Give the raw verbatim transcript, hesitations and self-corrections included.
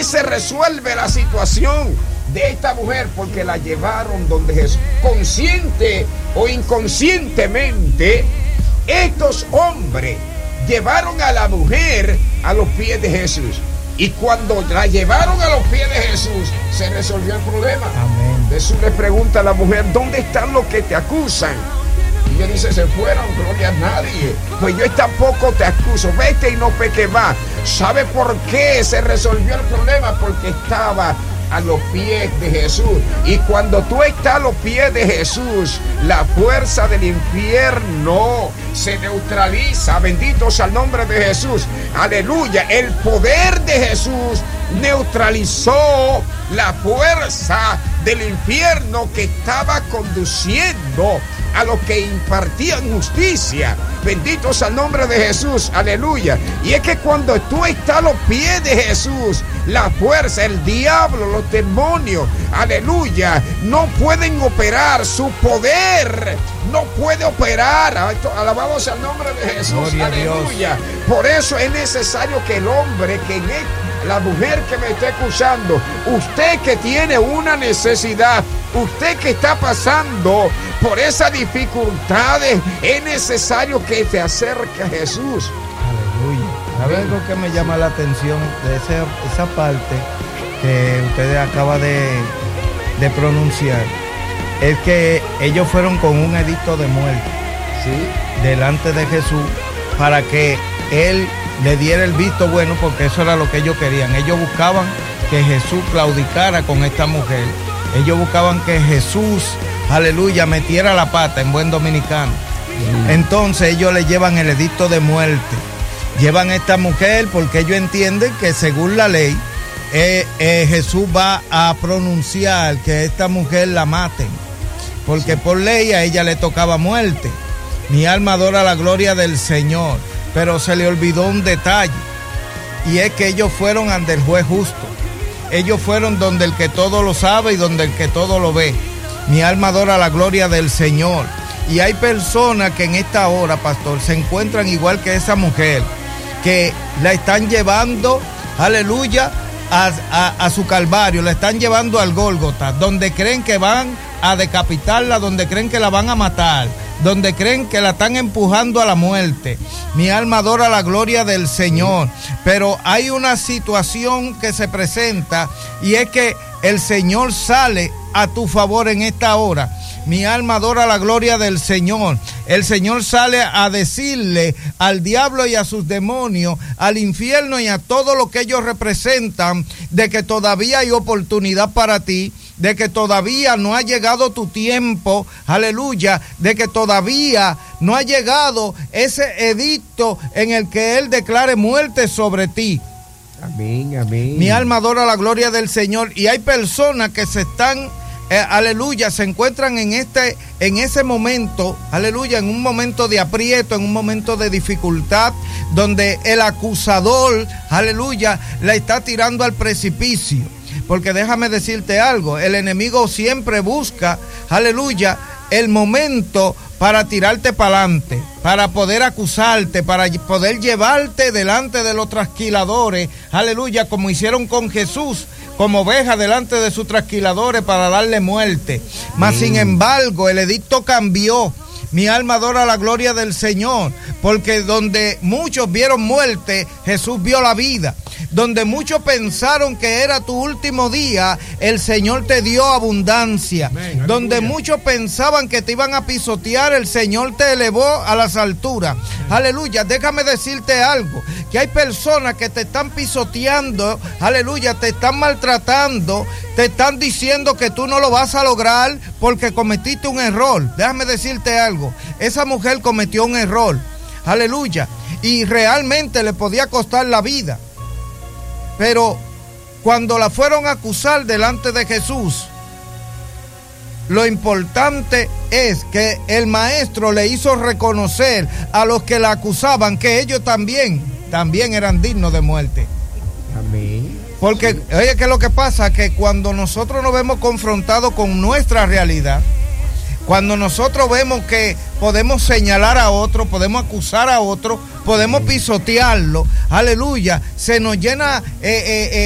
se resuelve la situación de esta mujer? Porque la llevaron donde Jesús. Consciente o inconscientemente, estos hombres llevaron a la mujer a los pies de Jesús. Y cuando la llevaron a los pies de Jesús, se resolvió el problema. Amén. Jesús le pregunta a la mujer: ¿dónde están los que te acusan? Y ella dice: se fueron, gloria a nadie. Pues yo tampoco te acuso, vete y no peques más. ¿Sabe por qué se resolvió el problema? Porque estaba a los pies de Jesús. Y cuando tú estás a los pies de Jesús, la fuerza del infierno se neutraliza. Bendito sea el nombre de Jesús. Aleluya. El poder de Jesús neutralizó la fuerza del infierno que estaba conduciendo a los que impartían justicia. Bendito sea el nombre de Jesús, aleluya. Y es que cuando tú estás a los pies de Jesús, la fuerza, el diablo, los demonios, aleluya, no pueden operar. Su poder no puede operar. Alabado sea el nombre de Jesús, gloria, aleluya. Por eso es necesario que el hombre, que en el, la mujer que me está escuchando, usted que tiene una necesidad, usted que está pasando por esas dificultades, es necesario que te acerque a Jesús. Aleluya. ¿Sabes algo que me llama la atención de esa, esa parte que usted acaba de, de pronunciar? Es que ellos fueron con un edicto de muerte, ¿sí?, delante de Jesús, para que él le diera el visto bueno, porque eso era lo que ellos querían. Ellos buscaban que Jesús claudicara con esta mujer. Ellos buscaban que Jesús, aleluya, metiera la pata en buen dominicano. Mm. Entonces ellos le llevan el edicto de muerte. Llevan a esta mujer porque ellos entienden que según la ley, eh, eh, Jesús va a pronunciar que esta mujer la maten. Porque sí, por ley a ella le tocaba muerte. Mi alma adora la gloria del Señor. Pero se le olvidó un detalle. Y es que ellos fueron ante el juez justo. Ellos fueron donde el que todo lo sabe y donde el que todo lo ve. Mi alma adora la gloria del Señor. Y hay personas que en esta hora, pastor, se encuentran igual que esa mujer, que la están llevando, aleluya, a, a, a su calvario, la están llevando al Gólgota, donde creen que van a decapitarla, donde creen que la van a matar, donde creen que la están empujando a la muerte. Mi alma adora la gloria del Señor. Pero hay una situación que se presenta, y es que el Señor sale a tu favor en esta hora. Mi alma adora la gloria del Señor. El Señor sale a decirle al diablo y a sus demonios, al infierno y a todo lo que ellos representan, de que todavía hay oportunidad para ti, de que todavía no ha llegado tu tiempo, aleluya, de que todavía no ha llegado ese edicto en el que Él declare muerte sobre ti. Amén, amén. Mi alma adora la gloria del Señor. Y hay personas que se están, eh, aleluya, se encuentran en este, en ese momento, aleluya, en un momento de aprieto, en un momento de dificultad, donde el acusador, aleluya, la está tirando al precipicio. Porque déjame decirte algo, el enemigo siempre busca, aleluya, el momento para tirarte para adelante, para poder acusarte, para poder llevarte delante de los trasquiladores, aleluya, como hicieron con Jesús, como oveja delante de sus trasquiladores para darle muerte. Mas mm. sin embargo, el edicto cambió. Mi alma adora la gloria del Señor, porque donde muchos vieron muerte, Jesús vio la vida. Donde muchos pensaron que era tu último día, el Señor te dio abundancia. Amén, donde aleluya. Muchos pensaban que te iban a pisotear, el Señor te elevó a las alturas. Amén. Aleluya, déjame decirte algo, que hay personas que te están pisoteando, aleluya, te están maltratando, te están diciendo que tú no lo vas a lograr porque cometiste un error. Déjame decirte algo, esa mujer cometió un error, aleluya, y realmente le podía costar la vida. Pero cuando la fueron a acusar delante de Jesús, lo importante es que el maestro le hizo reconocer a los que la acusaban que ellos también, también eran dignos de muerte. Amén. Porque, sí. Oye, ¿qué es lo que pasa? Que cuando nosotros nos vemos confrontados con nuestra realidad, cuando nosotros vemos que podemos señalar a otro, podemos acusar a otro, podemos pisotearlo, aleluya, se nos llena eh, eh, eh,